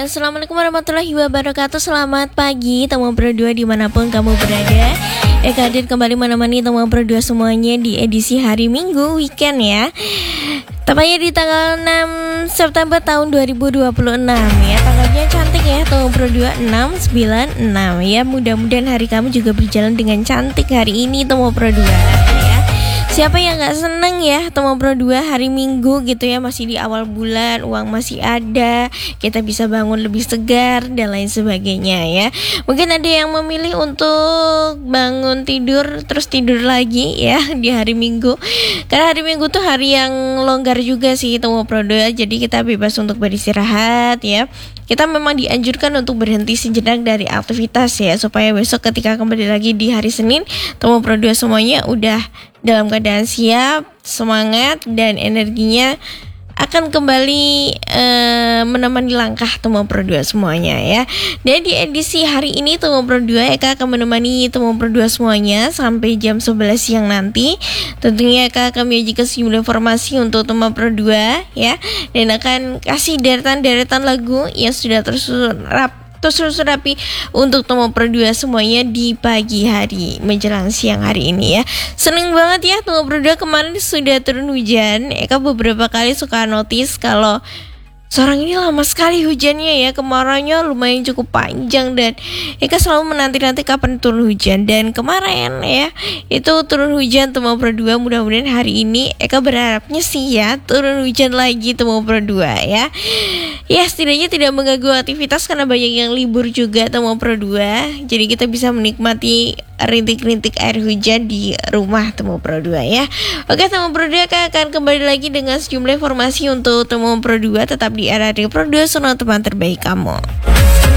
Assalamualaikum warahmatullahi wabarakatuh. Selamat pagi teman berdua dimanapun kamu berada. Eka hadir kembali menemani teman berdua semuanya di edisi hari Minggu weekend ya. Tepatnya di tanggal 6 September tahun 2026 ya. Tanggalnya cantik ya teman berdua, 696 ya. Mudah-mudahan hari kamu juga berjalan dengan cantik hari ini teman berdua ya. Siapa yang gak seneng ya teman berdua hari Minggu gitu ya, masih di awal bulan, uang masih ada, kita bisa bangun lebih segar dan lain sebagainya ya. Mungkin ada yang memilih untuk bangun tidur terus tidur lagi ya di hari Minggu, karena hari Minggu tuh hari yang longgar juga sih teman berdua. Jadi kita bebas untuk beristirahat ya. Kita memang dianjurkan untuk berhenti sejenak dari aktivitas ya, supaya besok ketika kembali lagi di hari Senin, teman berdua semuanya udah dalam keadaan siap, semangat, dan energinya akan kembali menemani langkah teman berdua semuanya ya. Dan di edisi hari ini teman berdua, Eka akan menemani teman berdua semuanya sampai jam 11 siang nanti. Tentunya Eka akan menyajikan sejumlah informasi untuk teman berdua ya, dan akan kasih deretan lagu yang sudah tersusun rapi untuk teman berdua semuanya di pagi hari menjelang siang hari ini ya. Seneng banget ya teman berdua, kemarin sudah turun hujan. Eka beberapa kali suka notice kalau sekarang ini lama sekali hujannya ya, kemarauannya lumayan cukup panjang, dan Eka selalu menanti-nanti kapan turun hujan. Dan kemarin ya itu turun hujan teman berdua. Mudah-mudahan hari ini Eka berharapnya sih ya turun hujan lagi teman berdua ya. Ya setidaknya tidak mengganggu aktivitas karena banyak yang libur juga teman berdua. Jadi kita bisa menikmati rintik-rintik air hujan di rumah teman berdua ya. Oke teman berdua, akan kembali lagi dengan sejumlah informasi untuk teman berdua. Tetap di era Radio Produser, teman terbaik kamu.